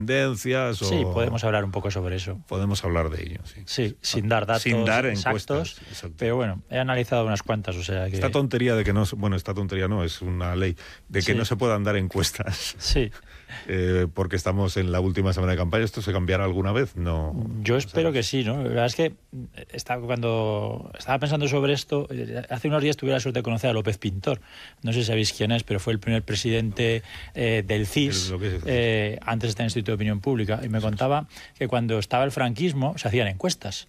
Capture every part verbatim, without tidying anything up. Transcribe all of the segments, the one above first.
tendencias. O... Sí, podemos hablar un poco sobre eso. Podemos hablar de ello, sí. Sí, sin dar datos sin dar exactos, encuestas, pero bueno, he analizado unas cuantas, o sea que... Esta tontería de que no... Bueno, esta tontería no, es una ley, de que sí. no se puedan dar encuestas. Sí. Eh, porque estamos en la última semana de campaña. ¿Esto se cambiará alguna vez? No. Yo espero ¿sabes? que sí, ¿no? La verdad es que estaba, cuando estaba pensando sobre esto, hace unos días tuve la suerte de conocer a López Pintor. No sé si sabéis quién es, pero fue el primer presidente eh, del C I S, eh, antes de estar en el Instituto de Opinión Pública, y me contaba que cuando estaba el franquismo se hacían encuestas.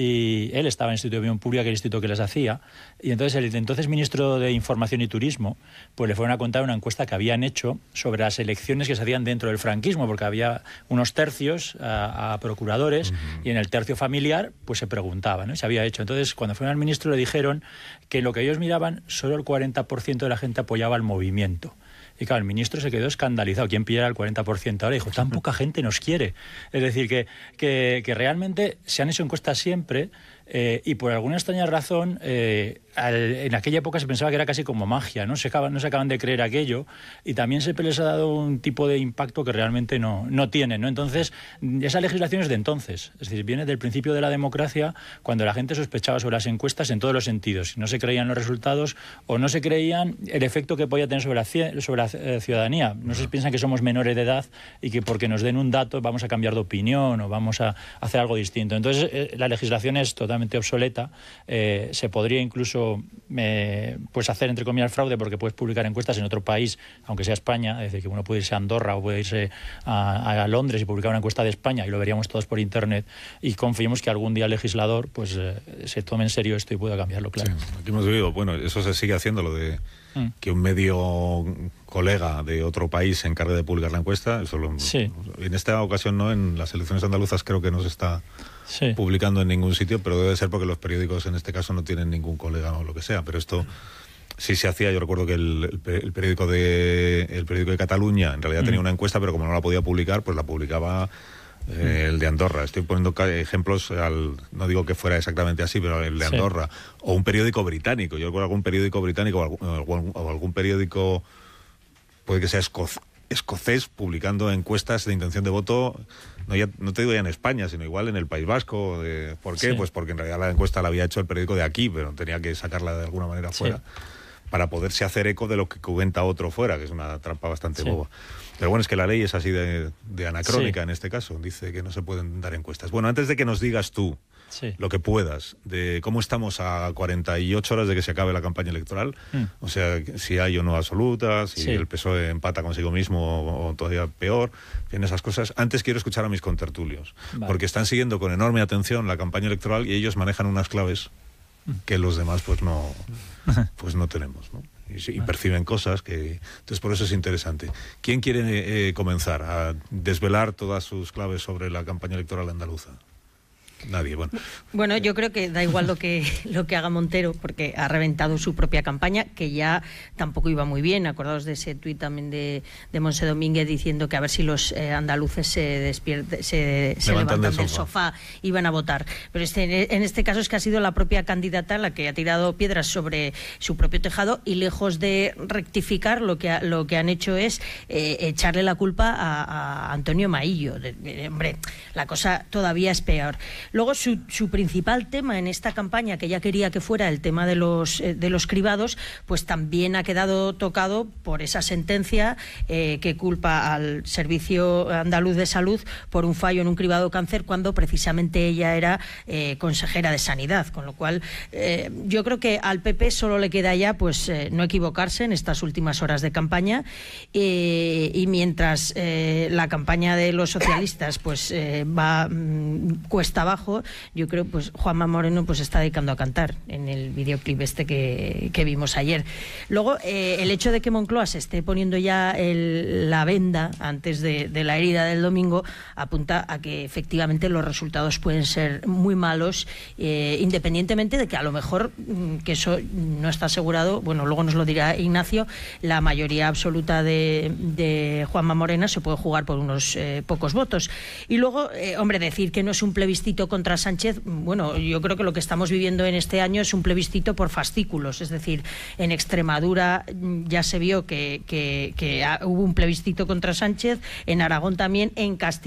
Y él estaba en el Instituto de Opinión Pública, que era el instituto que les hacía, y entonces el entonces ministro de Información y Turismo pues le fueron a contar una encuesta que habían hecho sobre las elecciones que se hacían dentro del franquismo, porque había unos tercios a, a procuradores, uh-huh. y en el tercio familiar pues se preguntaba, ¿no? Y se había hecho. Entonces, cuando fueron al ministro le dijeron que lo que ellos miraban, solo el cuarenta por ciento de la gente apoyaba el movimiento. Y claro, el ministro se quedó escandalizado. ¿Quién pillara el cuarenta por ciento ahora? Dijo, tan poca gente nos quiere. Es decir, que, que, que realmente se han hecho encuestas siempre, eh, y por alguna extraña razón, eh, al, en aquella época se pensaba que era casi como magia, ¿no? Se acaban, no se acaban de creer aquello, y también se les ha dado un tipo de impacto que realmente no, no tienen, ¿no? Entonces, esa legislación es de entonces. Es decir, viene del principio de la democracia, cuando la gente sospechaba sobre las encuestas en todos los sentidos. No se creían los resultados o no se creían el efecto que podía tener sobre la, sobre la eh, ciudadanía. No se piensan que somos menores de edad y que porque nos den un dato vamos a cambiar de opinión o vamos a hacer algo distinto. Entonces, eh, la legislación es totalmente obsoleta. Eh, se podría incluso eh, pues hacer, entre comillas, fraude, porque puedes publicar encuestas en otro país, aunque sea España. Es decir, que uno puede irse a Andorra o puede irse a, a Londres y publicar una encuesta de España, y lo veríamos todos por internet, y confiemos que algún día el legislador pues eh, se tome en serio esto y pueda cambiarlo, claro. Sí, aquí hemos vivido, bueno, eso se sigue haciendo, lo de mm. que un medio colega de otro país se encargue de publicar la encuesta. Eso lo, sí. En esta ocasión no, en las elecciones andaluzas creo que no se está sí. publicando en ningún sitio, pero debe ser porque los periódicos en este caso no tienen ningún colega o lo que sea. Pero esto sí se hacía. Yo recuerdo que el, el periódico de el periódico de Cataluña en realidad mm. tenía una encuesta, pero como no la podía publicar, pues la publicaba Eh, el de Andorra. Estoy poniendo ejemplos, al, no digo que fuera exactamente así, pero el de Andorra. Sí. O un periódico británico. Yo recuerdo algún periódico británico o algún, o algún periódico, puede que sea esco, escocés, publicando encuestas de intención de voto, no, ya, no te digo ya en España, sino igual en el País Vasco. De, ¿Por qué? Sí. Pues porque en realidad la encuesta la había hecho el periódico de aquí, pero tenía que sacarla de alguna manera fuera. Sí. Para poderse hacer eco de lo que cuenta otro fuera, que es una trampa bastante sí. boba. Pero bueno, es que la ley es así de, de anacrónica sí. en este caso. Dice que no se pueden dar encuestas. Bueno, antes de que nos digas tú sí. lo que puedas de cómo estamos a cuarenta y ocho horas de que se acabe la campaña electoral, mm. o sea, si hay o no absolutas, si sí. el P S O E empata consigo mismo o, o todavía peor, en esas cosas. Antes quiero escuchar a mis contertulios, vale. porque están siguiendo con enorme atención la campaña electoral y ellos manejan unas claves que los demás pues no pues no tenemos, ¿no? Y, y perciben cosas que... Entonces, por eso es interesante. ¿Quién quiere eh, comenzar a desvelar todas sus claves sobre la campaña electoral andaluza? Nadie, bueno. Bueno, yo creo que da igual lo que lo que haga Montero, porque ha reventado su propia campaña, que ya tampoco iba muy bien. Acordaos de ese tuit también de, de Monse Domínguez diciendo que a ver si los eh, andaluces se despierten, se, se levantan del, del sofá y van a votar. Pero este, en este caso es que ha sido la propia candidata la que ha tirado piedras sobre su propio tejado, y lejos de rectificar, lo que ha, lo que han hecho es eh, echarle la culpa a, a Antonio Maillo. De, de, hombre, la cosa todavía es peor. Luego, su, su principal tema en esta campaña, que ella quería que fuera el tema de los, eh, de los cribados, pues también ha quedado tocado por esa sentencia eh, que culpa al Servicio Andaluz de Salud por un fallo en un cribado cáncer, cuando precisamente ella era eh, consejera de Sanidad. Con lo cual, eh, yo creo que al P P solo le queda ya pues eh, no equivocarse en estas últimas horas de campaña, eh, y mientras eh, la campaña de los socialistas pues eh, va mm, cuesta abajo, yo creo pues Juanma Moreno pues está dedicando a cantar en el videoclip este que, que vimos ayer. Luego, eh, el hecho de que Moncloa se esté poniendo ya el, la venda antes de, de la herida del domingo apunta a que efectivamente los resultados pueden ser muy malos, eh, independientemente de que a lo mejor, que eso no está asegurado, bueno, luego nos lo dirá Ignacio, la mayoría absoluta de, de Juanma Moreno se puede jugar por unos eh, pocos votos. Y luego, eh, hombre, decir que no es un plebiscito plebiscito contra Sánchez, bueno, yo creo que lo que estamos viviendo en este año es un plebiscito por fascículos, es decir, en Extremadura ya se vio que, que, que hubo un plebiscito contra Sánchez, en Aragón también, en Castilla